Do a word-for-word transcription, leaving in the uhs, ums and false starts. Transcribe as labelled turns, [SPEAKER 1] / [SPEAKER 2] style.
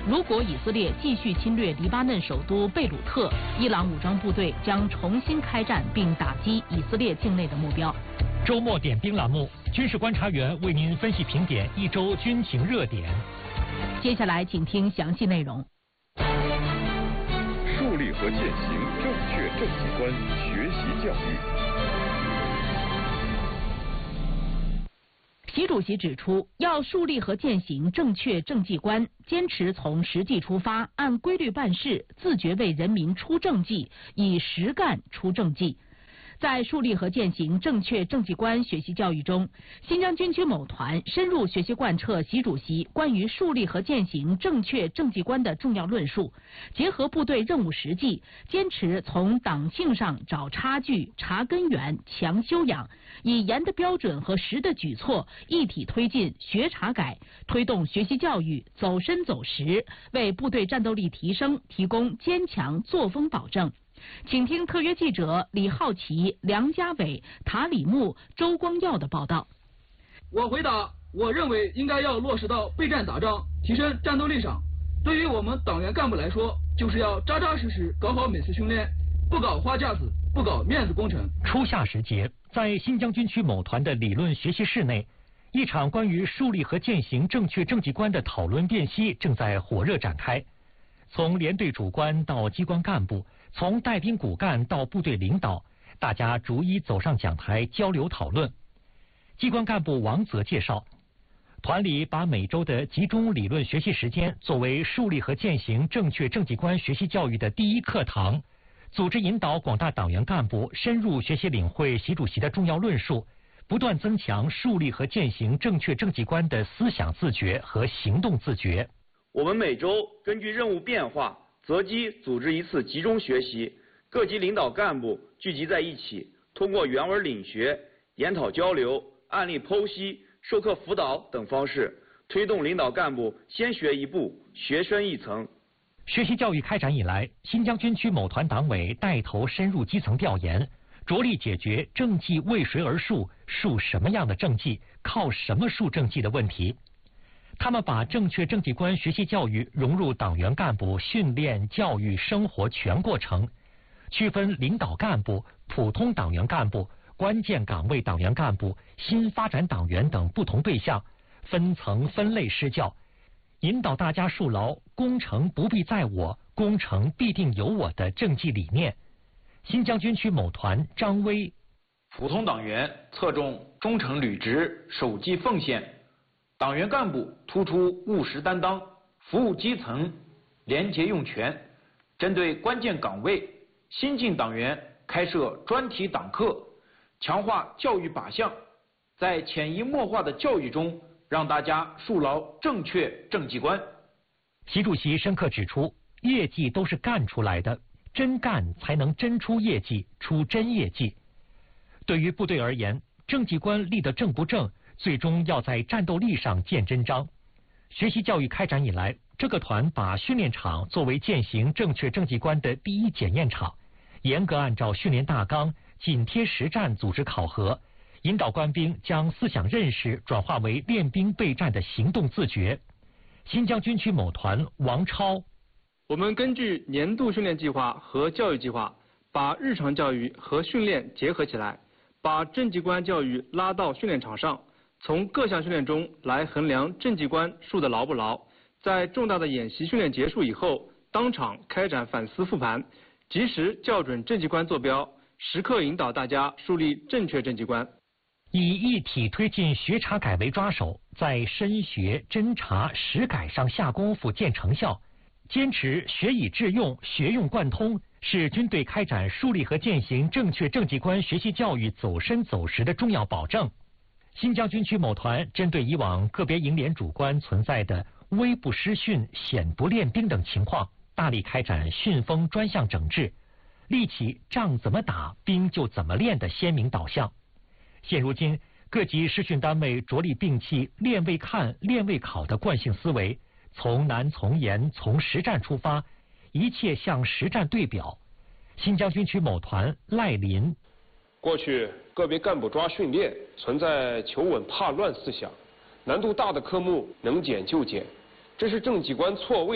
[SPEAKER 1] 如果以色列继续侵略黎巴嫩首都贝鲁特，伊朗武装部队将重新开战并打击以色列境内的目标。
[SPEAKER 2] 周末点兵栏目，军事观察员为您分析评点一周军情热点。
[SPEAKER 1] 接下来请听详细内容。
[SPEAKER 3] 树立和践行正确政绩观，学习教育。
[SPEAKER 1] 习主席指出，要树立和践行正确政绩观，坚持从实际出发，按规律办事，自觉为人民出政绩，以实干出政绩。在树立和践行正确政绩观学习教育中，新疆军区某团深入学习贯彻习主席关于树立和践行正确政绩观的重要论述，结合部队任务实际，坚持从党性上找差距、查根源、强修养，以严的标准和实的举措一体推进学查改，推动学习教育走深走实，为部队战斗力提升提供坚强作风保证。请听特约记者李浩奇、梁家伟、塔里木、周光耀的报道。
[SPEAKER 4] 我回答，我认为应该要落实到备战打仗、提升战斗力上。对于我们党员干部来说，就是要扎扎实实搞好每次训练，不搞花架子，不搞面子工程。
[SPEAKER 2] 初夏时节，在新疆军区某团的理论学习室内，一场关于树立和践行正确政绩观的讨论辩析正在火热展开。从连队主官到机关干部，从带兵骨干到部队领导，大家逐一走上讲台交流讨论。机关干部王泽介绍，团里把每周的集中理论学习时间作为树立和践行正确政绩观学习教育的第一课堂，组织引导广大党员干部深入学习领会习主席的重要论述，不断增强树立和践行正确政绩观的思想自觉和行动自觉。
[SPEAKER 5] 我们每周根据任务变化择机组织一次集中学习，各级领导干部聚集在一起，通过原文领学、研讨交流、案例剖析、授课辅导等方式，推动领导干部先学一步，学深一层。
[SPEAKER 2] 学习教育开展以来，新疆军区某团党委带头深入基层调研，着力解决政绩为谁而树、树什么样的政绩、靠什么树政绩的问题。他们把正确政绩观学习教育融入党员干部训练、教育、生活全过程，区分领导干部、普通党员干部、关键岗位党员干部、新发展党员等不同对象，分层分类施教，引导大家树牢功成不必在我，功成必定有我的政绩理念。新疆军区某团张威，
[SPEAKER 6] 普通党员侧重忠诚履职、守纪奉献，党员干部突出务实担当、服务基层、廉洁用权。针对关键岗位，新进党员开设专题党课，强化教育靶向，在潜移默化的教育中，让大家树牢正确政绩观。
[SPEAKER 2] 习主席深刻指出，业绩都是干出来的，真干才能真出业绩，出真业绩。对于部队而言，政绩观立得正不正，最终要在战斗力上见真章。学习教育开展以来，这个团把训练场作为践行正确政绩观的第一检验场，严格按照训练大纲，紧贴实战组织考核，引导官兵将思想认识转化为练兵备战的行动自觉。新疆军区某团王超，
[SPEAKER 4] 我们根据年度训练计划和教育计划，把日常教育和训练结合起来，把政绩观教育拉到训练场上，从各项训练中来衡量政绩观树得牢不牢。在重大的演习训练结束以后，当场开展反思复盘，及时校准政绩观坐标，时刻引导大家树立正确政绩观。
[SPEAKER 2] 以一体推进学查改为抓手，在深学、侦查、实改上下功夫见成效，坚持学以致用、学用贯通，是军队开展树立和践行正确政绩观学习教育走深走实的重要保证。新疆军区某团针对以往个别营连主官存在的微不失训、显不练兵等情况，大力开展训风专项整治，立起仗怎么打，兵就怎么练的鲜明导向。现如今，各级师训单位着力摒弃练为看、练为考的惯性思维，从难从严、从实战出发，一切向实战对表。新疆军区某团赖林，
[SPEAKER 7] 过去个别干部抓训练存在求稳怕乱思想，难度大的科目能减就减，这是政绩观错位